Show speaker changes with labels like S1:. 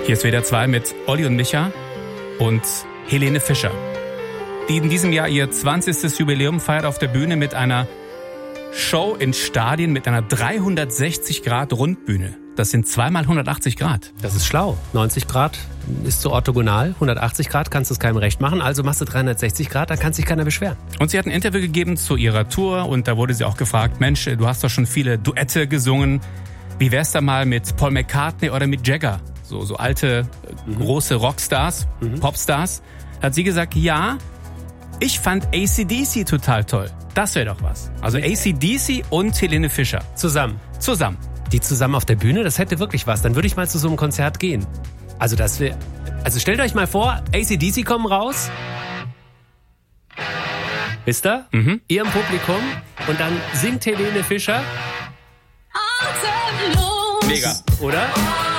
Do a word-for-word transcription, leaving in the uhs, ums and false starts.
S1: Hier ist W D R zwei mit Olli und Micha und Helene Fischer, die in diesem Jahr ihr zwanzigstes Jubiläum feiert auf der Bühne mit einer Show in Stadien mit einer dreihundertsechzig Grad Rundbühne. Das sind zweimal hundertachtzig Grad.
S2: Das ist schlau. neunzig Grad ist zu orthogonal. hundertachtzig Grad kannst du es keinem recht machen. Also machst du dreihundertsechzig Grad, dann kann sich keiner beschweren.
S1: Und sie hat ein Interview gegeben zu ihrer Tour und da wurde sie auch gefragt, Mensch, du hast doch schon viele Duette gesungen. Wie wär's da mal mit Paul McCartney oder mit Jagger? So, so alte, mhm. große Rockstars, mhm. Popstars. Da hat sie gesagt, ja, ich fand A C D C total toll. Das wäre doch was. Also A C D C und Helene Fischer.
S2: Zusammen.
S1: Zusammen.
S2: Die zusammen auf der Bühne, das hätte wirklich was. Dann würde ich mal zu so einem Konzert gehen. Also das wäre... Also stellt euch mal vor, A C D C kommen raus. Wisst ihr? Mhm. Ihr im Publikum. Und dann singt Helene Fischer.
S1: Mega.
S2: Oder?